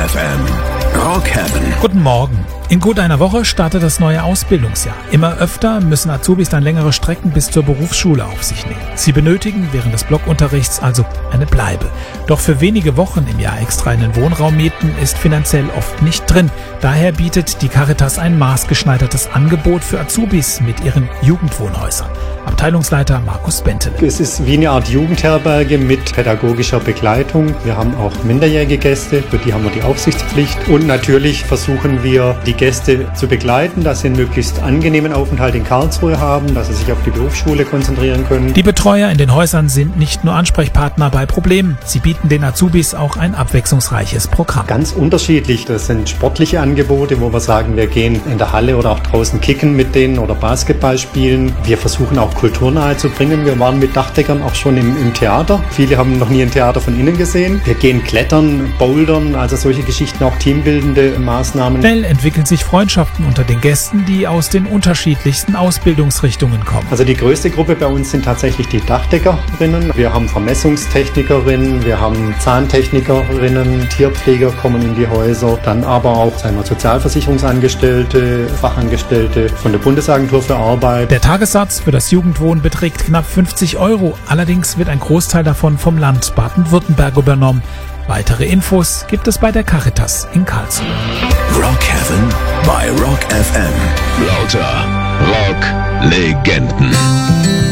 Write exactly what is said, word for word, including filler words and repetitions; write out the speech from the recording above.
F M. Rock Heaven. Guten Morgen. In gut einer Woche startet das neue Ausbildungsjahr. Immer öfter müssen Azubis dann längere Strecken bis zur Berufsschule auf sich nehmen. Sie benötigen während des Blockunterrichts also eine Bleibe. Doch für wenige Wochen im Jahr extra einen Wohnraum mieten ist finanziell oft nicht drin. Daher bietet die Caritas ein maßgeschneidertes Angebot für Azubis mit ihren Jugendwohnhäusern. Abteilungsleiter Markus Bentele. Es ist wie eine Art Jugendherberge mit pädagogischer Begleitung. Wir haben auch minderjährige Gäste, für die haben wir die Aufsichtspflicht. Und natürlich versuchen wir, die Gäste zu begleiten, dass sie einen möglichst angenehmen Aufenthalt in Karlsruhe haben, dass sie sich auf die Berufsschule konzentrieren können. Die Betreuer in den Häusern sind nicht nur Ansprechpartner bei Problemen. Sie bieten den Azubis auch ein abwechslungsreiches Programm. Ganz unterschiedlich. Das sind sportliche Angebote, wo wir sagen, wir gehen in der Halle oder auch draußen kicken mit denen oder Basketball spielen. Wir versuchen auch kulturnahe zu bringen. Wir waren mit Dachdeckern auch schon im, im Theater. Viele haben noch nie ein Theater von innen gesehen. Wir gehen klettern, bouldern, also solche Geschichten, auch teambildende Maßnahmen. Schnell entwickeln sich Freundschaften unter den Gästen, die aus den unterschiedlichsten Ausbildungsrichtungen kommen. Also die größte Gruppe bei uns sind tatsächlich die Dachdeckerinnen. Wir haben Vermessungstechnikerinnen, wir haben Zahntechnikerinnen, Tierpfleger kommen in die Häuser, dann aber auch sagen wir, Sozialversicherungsangestellte, Fachangestellte von der Bundesagentur für Arbeit. Der Tagessatz für das Jugendwohnen beträgt knapp fünfzig Euro. Allerdings wird ein Großteil davon vom Land Baden-Württemberg übernommen. Weitere Infos gibt es bei der Caritas in Karlsruhe. Rock Heaven bei Rock F M. Lauter Rock-Legenden.